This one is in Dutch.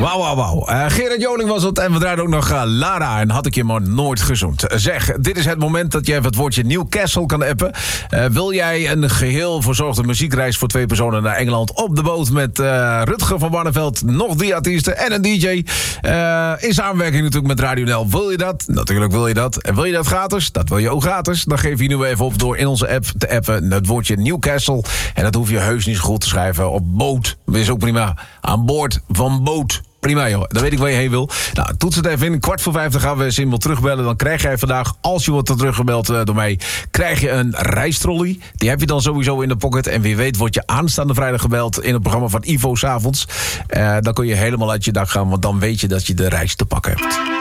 Wauw. Gerard Joling was het en we draaiden ook nog Lara en had ik je maar nooit gezoend. Zeg, dit is het moment dat je even het woordje Newcastle kan appen. Wil jij een geheel verzorgde muziekreis voor 2 personen naar Engeland op de boot met Rutger van Barneveld, nog 3 artiesten en een DJ. In samenwerking natuurlijk met Radio NL. Wil je dat? Natuurlijk wil je dat. En wil je dat gratis? Dat wil je ook gratis. Dan geef je nu even op door in onze app te appen het woordje Newcastle. En dat hoef je heus niet zo goed te schrijven op boot. Dat is ook prima. Aan boord van boot. Prima joh, dan weet ik waar je heen wil. Nou, toets het even in. 4:45 gaan we simpel terugbellen. Dan krijg jij vandaag, als je wordt teruggebeld door mij, krijg je een reistrolley. Die heb je dan sowieso in de pocket. En wie weet word je aanstaande vrijdag gebeld in het programma van Ivo 's avonds. Dan kun je helemaal uit je dak gaan, want dan weet je dat je de reis te pakken hebt.